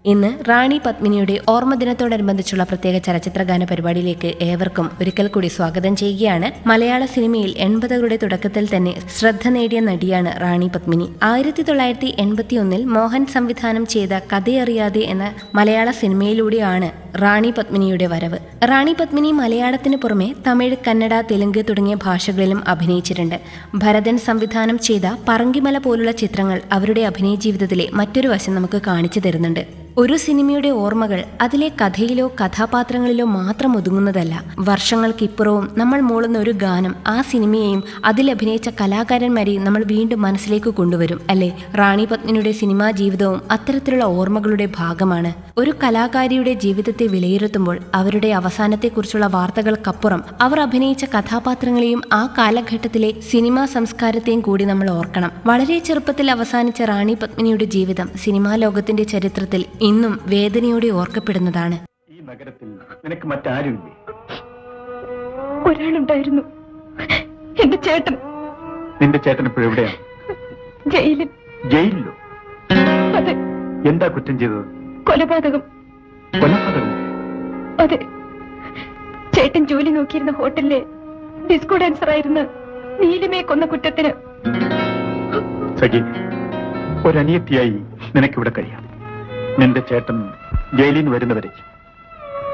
ഇന്ന് റാണി പത്മിനിയുടെ ഓർമ്മദിനത്തോടനുബന്ധിച്ചുള്ള പ്രത്യേക ചലച്ചിത്ര ഗാന പരിപാടിയിലേക്ക് ഏവർക്കും ഒരിക്കൽ കൂടി സ്വാഗതം ചെയ്യുകയാണ്. മലയാള സിനിമയിൽ 80കളുടെ തുടക്കത്തിൽ തന്നെ ശ്രദ്ധ നേടിയ നടിയാണ് റാണി പത്മിനി. 1981 മോഹൻ സംവിധാനം ചെയ്ത കഥയറിയാതെ എന്ന മലയാള സിനിമയിലൂടെയാണ് റാണി പത്മിനിയുടെ വരവ്. റാണി പത്മിനി മലയാളത്തിന് പുറമെ തമിഴ്, കന്നഡ, തെലുങ്ക് തുടങ്ങിയ ഭാഷകളിലും അഭിനയിച്ചിട്ടുണ്ട്. ഭരതൻ സംവിധാനം ചെയ്ത പറങ്കിമല പോലുള്ള ചിത്രങ്ങൾ അവരുടെ അഭിനയ ജീവിതത്തിലെ മറ്റൊരു വശം നമുക്ക് കാണിച്ചു തരുന്നുണ്ട്. ഒരു സിനിമയുടെ ഓർമ്മകൾ അതിലെ കഥയിലോ കഥാപാത്രങ്ങളിലോ മാത്രം ഒതുങ്ങുന്നതല്ല. വർഷങ്ങൾക്കിപ്പുറവും നമ്മൾ മൂളുന്ന ഒരു ഗാനം ആ സിനിമയെയും അതിലഭിനയിച്ച കലാകാരന്മാരെയും നമ്മൾ വീണ്ടും മനസ്സിലേക്ക് കൊണ്ടുവരും, അല്ലെ? റാണി പത്മിനിയുടെ സിനിമാ ജീവിതവും അത്തരത്തിലുള്ള ഓർമ്മകളുടെ ഭാഗമാണ്. ഒരു കലാകാരിയുടെ ജീവിതത്തെ വിലയിരുത്തുമ്പോൾ അവരുടെ അവസാനത്തെക്കുറിച്ചുള്ള വാർത്തകൾക്കപ്പുറം അവർ അഭിനയിച്ച കഥാപാത്രങ്ങളെയും ആ കാലഘട്ടത്തിലെ സിനിമാ സംസ്കാരത്തെയും കൂടി നമ്മൾ ഓർക്കണം. വളരെ ചെറുപ്പത്തിൽ അവസാനിച്ച റാണി പത്മിനിയുടെ ജീവിതം സിനിമാ ലോകത്തിന്റെ ചരിത്രത്തിൽ ഇന്നും വേദനയോടെ ഓർക്കപ്പെടുന്നതാണ്. ഈ നഗരത്തിൽ നിനക്ക് മറ്റാരുമില്ലേ? ഒരാളുണ്ടായിരുന്നു, എന്റെ ചേട്ടൻ. നിന്റെ ചേട്ടൻ ഇപ്പോൾ എവിടെയാണ്? ജയിലിൽ. ജയിലിലോ? അതെ. എന്താ കുറ്റം ചെയ്തത്? കൊലപാതകം. കൊലപാതകം? അതെ. ചേട്ടൻ ജോലി നോക്കിയിരുന്ന ഹോട്ടലിലെ ഡിസ്കോ ഡാൻസർ ആയിരുന്ന നീലിമയെ കൊന്ന കുറ്റത്തിന്. സഖി, ഒരനിയത്തിയായി നിനക്കിവിടെ കഴിയാം. നിന്റെ ചേട്ടൻ ജയിലിൽ നിന്ന് വരുന്നവരെ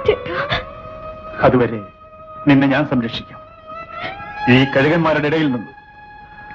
അതുവരെ നിന്നെ ഞാൻ സംരക്ഷിക്കാം. ഈ കഴുകന്മാരുടെ ഇടയിൽ നിന്നും